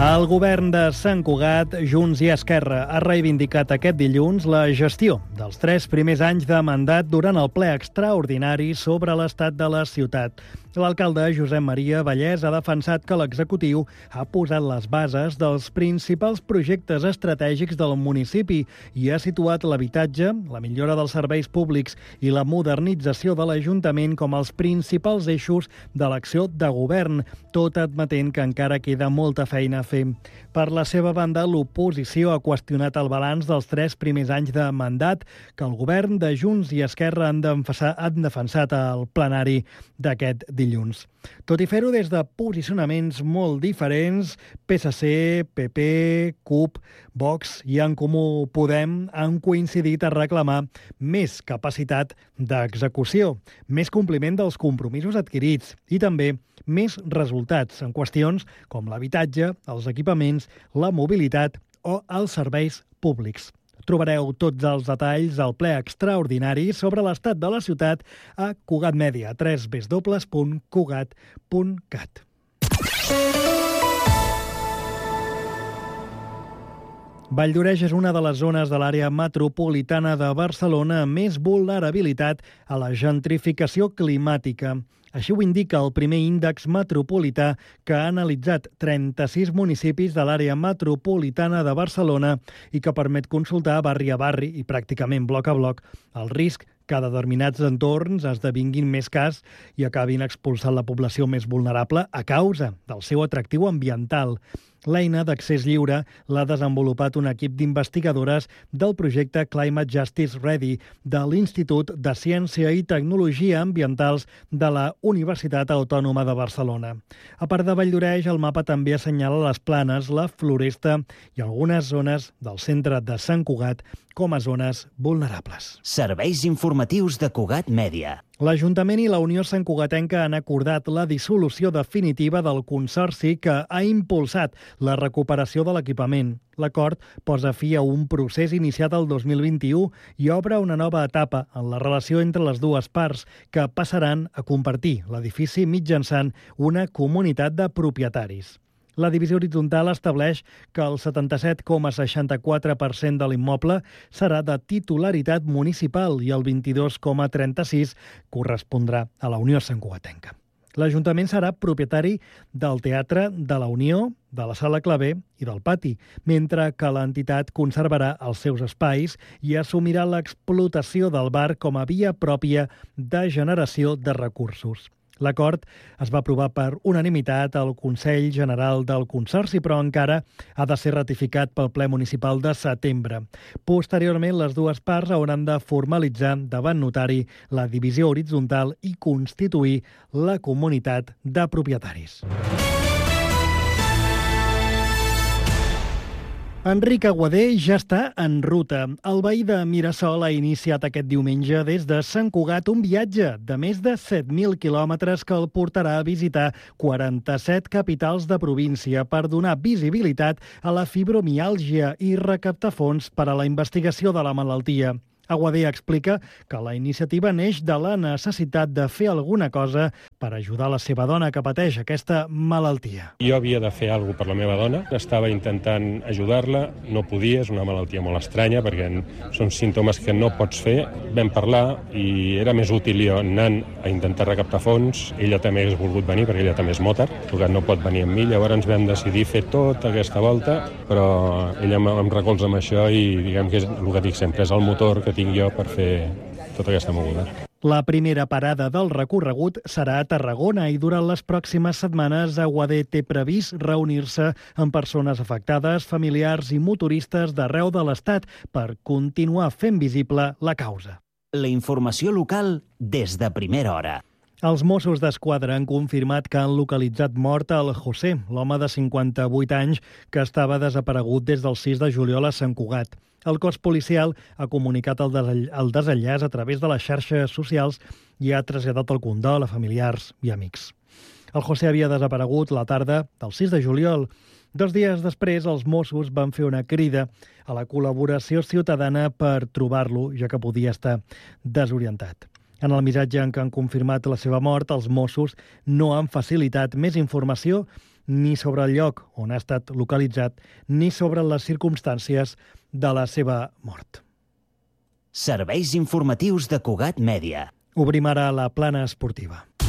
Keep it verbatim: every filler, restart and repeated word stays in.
El govern de Sant Cugat, Junts i Esquerra, ha reivindicat aquest dilluns la gestió dels tres primers anys de mandat durant el ple extraordinari sobre l'estat de la ciutat. L'alcalde Josep Maria Vallès ha defensat que l'executiu ha posat les bases dels principals projectes estratègics del municipi i ha situat l'habitatge, la millora dels serveis públics i la modernització de l'Ajuntament com els principals eixos de l'acció de govern, tot admetent que encara queda molta feina a fer. Per la seva banda, l'oposició ha qüestionat el balanç dels tres primers anys de mandat que el govern de Junts i Esquerra han defensat al plenari d'aquest dilluns. Tot i fer-ho des de posicionaments molt diferents, P S C, P P, CUP, Vox i En Comú Podem han coincidit a reclamar més capacitat d'execució, més compliment dels compromisos adquirits i també més resultats en qüestions com l'habitatge, els equipaments, la mobilitat o els serveis públics. Trobareu tots els detalls al ple extraordinari sobre l'estat de la ciutat a Cugat Mèdia, w w w punt cugat punt cat. Valldoreix és una de les zones de l'àrea metropolitana de Barcelona amb més vulnerabilitat a la gentrificació climàtica. Així ho indica el primer índex metropolità que ha analitzat trenta-sis municipis de l'àrea metropolitana de Barcelona i que permet consultar barri a barri i pràcticament bloc a bloc el risc que determinats entorns esdevinguin més cars i acabin expulsant la població més vulnerable a causa del seu atractiu ambiental. L'eina d'accés lliure l'ha desenvolupat un equip d'investigadores del projecte Climate Justice Ready de l'Institut de Ciència i Tecnologia Ambientals de la Universitat Autònoma de Barcelona. A part de Valldoreix, el mapa també assenyala les planes, la floresta i algunes zones del centre de Sant Cugat com a zones vulnerables. Serveis informatius de Cugat Mèdia. L'Ajuntament i la Unió Santcugatenca han acordat la dissolució definitiva del consorci que ha impulsat la recuperació de l'equipament. L'acord posa fi a un procés iniciat el dos mil vint-i-u i obre una nova etapa en la relació entre les dues parts, que passaran a compartir l'edifici mitjançant una comunitat de propietaris. La divisió horitzontal estableix que el setanta-set coma seixanta-quatre per cent de l'immoble serà de titularitat municipal i el vint-i-dos coma trenta-sis per cent correspondrà a la Unió Santcugatenca. L'Ajuntament serà propietari del Teatre de la Unió, de la Sala Clavé i del pati, mentre que l'entitat conservarà els seus espais i assumirà l'explotació del bar com a via pròpia de generació de recursos. L'acord es va aprovar per unanimitat al Consell General del Consorci, però encara ha de ser ratificat pel ple municipal de setembre. Posteriorment, les dues parts hauran de formalitzar davant notari la divisió horitzontal i constituir la comunitat de propietaris. Enric Aguadé ja està en ruta. El veí de Mirasol ha iniciat aquest diumenge des de Sant Cugat un viatge de més de set mil quilòmetres que el portarà a visitar quaranta-set capitals de província per donar visibilitat a la fibromiàlgia i recaptar fons per a la investigació de la malaltia. Aguadé explica que la iniciativa neix de la necessitat de fer alguna cosa per ajudar la seva dona que pateix aquesta malaltia. Jo havia de fer alguna cosa per la meva dona, estava intentant ajudar-la, no podia, és una malaltia molt estranya perquè són símptomes que no pots fer. Vam parlar i era més útil jo anant a intentar recaptar fons. Ella també hagués volgut venir perquè ella també és mòtar, perquè no pot venir amb mi, llavors vam decidir fer tota aquesta volta, però ella em recolza amb això i diguem que és el que dic sempre, és el motor que tinc jo per fer tota aquesta moguda. La primera parada del recorregut serà a Tarragona i durant les pròximes setmanes Aguadé té previst reunir-se amb persones afectades, familiars i motoristes d'arreu de l'Estat per continuar fent visible la causa. La informació local des de primera hora. Els Mossos d'Esquadra han confirmat que han localitzat mort el José, l'home de cinquanta-vuit anys que estava desaparegut des del sis de juliol a Sant Cugat. El cos policial ha comunicat el, desall el desenllaç a través de les xarxes socials i ha traslladat el condol a familiars i amics. El José havia desaparegut la tarda del sis de juliol. Dos dies després, els Mossos van fer una crida a la col·laboració ciutadana per trobar-lo, ja que podia estar desorientat. En el missatge en què han confirmat la seva mort, els Mossos no han facilitat més informació ni sobre el lloc on ha estat localitzat, ni sobre les circumstàncies de la seva mort. Serveis informatius de Cugat Mèdia. Obrim ara la plana esportiva.